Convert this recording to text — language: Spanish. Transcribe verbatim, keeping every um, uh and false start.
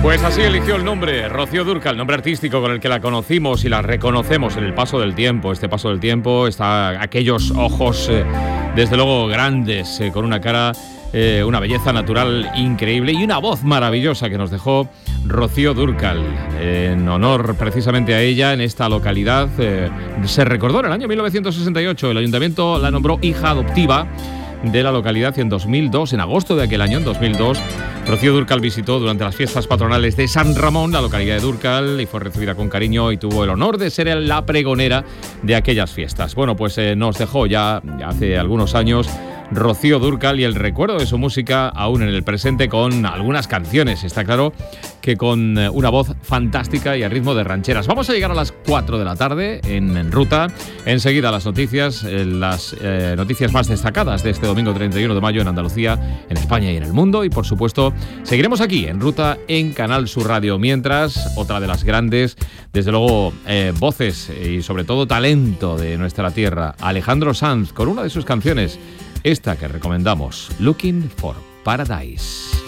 Pues así eligió el nombre, Rocío Dúrcal, nombre artístico con el que la conocimos y la reconocemos en el paso del tiempo. Este paso del tiempo está aquellos ojos, eh, desde luego grandes, eh, con una cara, eh, una belleza natural increíble y una voz maravillosa que nos dejó Rocío Dúrcal. En honor precisamente a ella, en esta localidad, eh, se recordó en el año mil novecientos sesenta y ocho. El ayuntamiento la nombró hija adoptiva de la localidad y en dos mil dos, en agosto de aquel año, en dos mil dos, Rocío Dúrcal visitó durante las fiestas patronales de San Ramón la localidad de Dúrcal y fue recibida con cariño y tuvo el honor de ser la pregonera de aquellas fiestas. Bueno, pues eh, nos dejó ya, ya hace algunos años Rocío Dúrcal y el recuerdo de su música aún en el presente con algunas canciones. Está claro que con una voz fantástica y a ritmo de rancheras. Vamos a llegar a las cuatro de la tarde en, en Ruta. Enseguida las noticias, eh, las eh, noticias más destacadas de este domingo treinta y uno de mayo en Andalucía, en España y en el mundo. Y por supuesto, seguiremos aquí en Ruta en Canal Sur Radio. Mientras, otra de las grandes, desde luego, eh, voces y sobre todo talento de nuestra tierra, Alejandro Sanz, con una de sus canciones, esta que recomendamos, Looking for Paradise.